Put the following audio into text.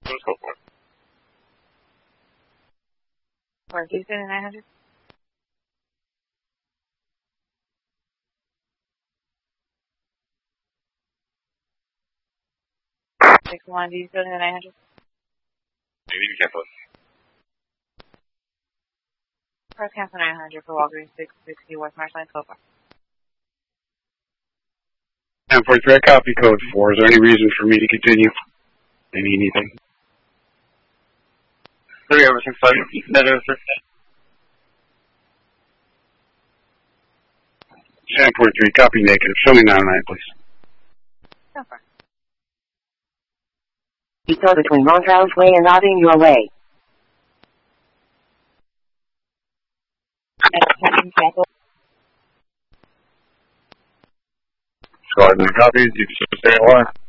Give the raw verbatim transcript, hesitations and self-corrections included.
Let's go for it. Where Houston and nine hundred? six one, do you still in nine hundred? Maybe you cancel it. Press cancel nine hundred for Walgreens six sixty West Marshland, so far. ten forty-three, I copy code four. Is there any reason for me to continue? Maybe anything? three over six five, negative six. ten forty-three, copy negative. Show me nine nine, please. So far. Detour between Montrose Way and Notting Your Way. Squad nine copies. You can stay at one.